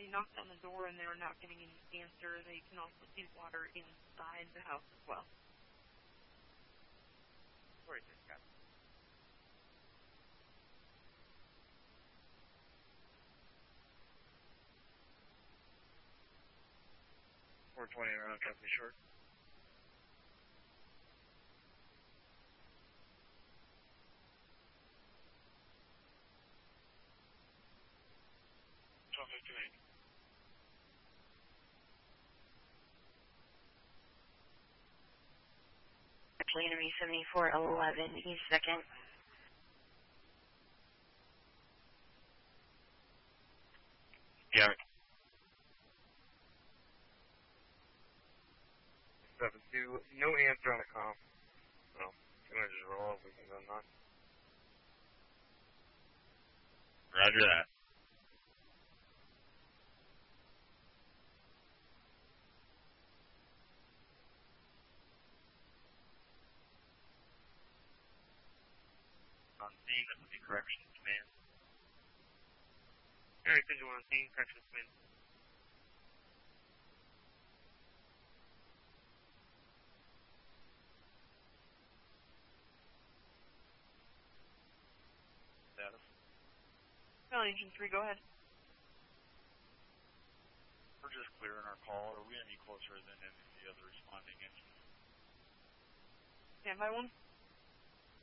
they knocked on the door and they were not getting any answer. They can also see water inside the house as well. Where is this guy? .420 around Company Short. January 7411 East 2nd. Yeah. 7-2, no answer on the comp. So, I'm going to just roll off. We can go on. Roger that. On scene, this will be corrections command. Area Visual on scene, corrections command. Status. Engine 3, go ahead. We're just clearing our call. Are we any closer than any of the other responding engines? Standby 1.